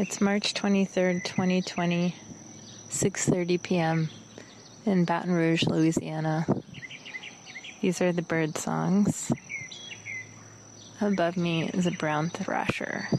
It's March 23rd, 2020, 6:30 p.m. in Baton Rouge, Louisiana. These are the bird songs. Above me is a brown thrasher.